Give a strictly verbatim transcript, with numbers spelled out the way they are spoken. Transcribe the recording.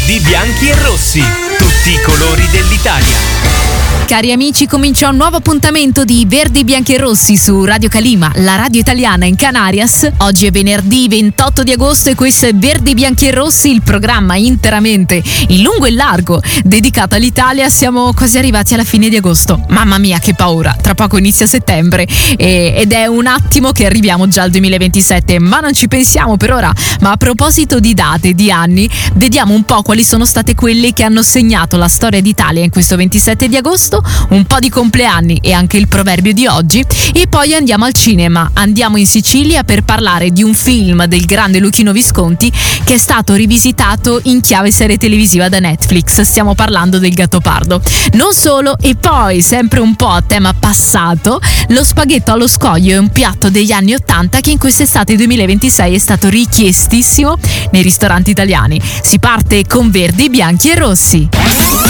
Verdi, bianchi e rossi, tutti i colori dell'Italia. Cari amici, comincia un nuovo appuntamento di Verdi, Bianchi e Rossi su Radio Calima, la radio italiana in Canarias. Oggi è venerdì ventotto di agosto e questo è Verdi, Bianchi e Rossi, il programma interamente in lungo e largo dedicato all'Italia. Siamo quasi arrivati alla fine di agosto. Mamma mia, che paura! Tra poco inizia settembre e, ed è un attimo che arriviamo già al duemilaventisette, ma non ci pensiamo per ora. Ma a proposito di date, di anni, vediamo un po' quali sono state quelle che hanno segnato la storia d'Italia in questo ventisette di agosto. Un po' di compleanni e anche il proverbio di oggi e poi andiamo al cinema, andiamo in Sicilia per parlare di un film del grande Luchino Visconti che è stato rivisitato in chiave serie televisiva da Netflix. Stiamo parlando del Gattopardo. Non solo, e poi sempre un po' a tema passato, lo spaghetto allo scoglio è un piatto degli anni ottanta che in quest'estate duemilaventisei è stato richiestissimo nei ristoranti italiani. Si parte con Verdi, Bianchi e Rossi.